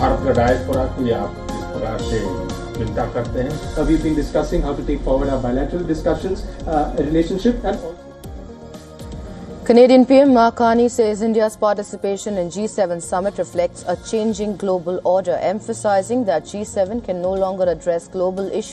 भारत का डायस्पोरा की आप इस प्रकार से चिंता करते हैं? We've been discussing how to take forward our bilateral discussions, relationship, and also. Canadian PM Mark Carney says India's participation in G7 summit reflects a changing global order, emphasizing that G7 can no longer address global issues